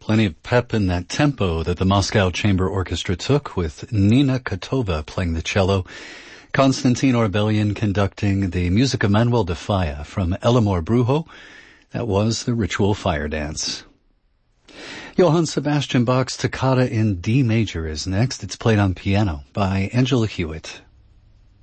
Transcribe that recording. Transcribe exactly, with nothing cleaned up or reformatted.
Plenty of pep in that tempo that the Moscow Chamber Orchestra took, with Nina Kotova playing the cello, Konstantin Orbelian conducting the music of Manuel de Falla from El Amor Brujo. That was the Ritual Fire Dance. Johann Sebastian Bach's Toccata in D major is next. It's played on piano by Angela Hewitt.